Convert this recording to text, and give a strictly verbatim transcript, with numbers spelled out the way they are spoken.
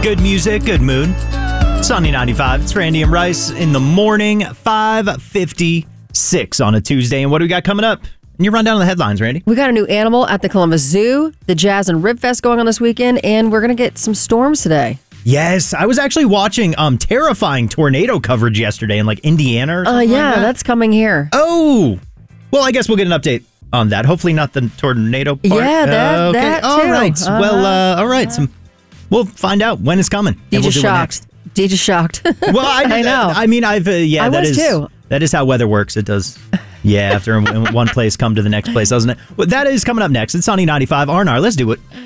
Good music, good mood. Sunny ninety-five. It's Randy and Rice in the morning, five fifty-six on a Tuesday. And what do we got coming up? And you run down the headlines, Randy. We got a new animal at the Columbus Zoo, the Jazz and Rib Fest going on this weekend, and we're going to get some storms today. Yes, I was actually watching um terrifying tornado coverage yesterday in like Indiana or something Uh, yeah, like that. that's coming here. Oh, well, I guess we'll get an update on that. Hopefully not the tornado part. Yeah, that- Uh, okay. that All too. right. Uh-huh. Well, uh, all right. Some, we'll find out when it's coming. and D J we'll do it shocked. next. D J shocked. Well, I, I know. I mean, I've uh, yeah, I that was is too. that is how weather works. It does. Yeah, after one place come to the next place, doesn't it? Well, that is coming up next. It's Sunny ninety-five. R and R, let's do it.